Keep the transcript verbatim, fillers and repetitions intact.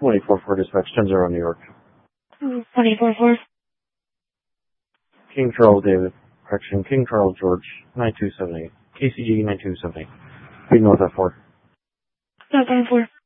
twenty-four four dispatch, ten zero New York. twenty-four four. King Charles David, correction, King Charles George, nine two seven eight. K C G nine two seven eight. Big North F four. Seven four.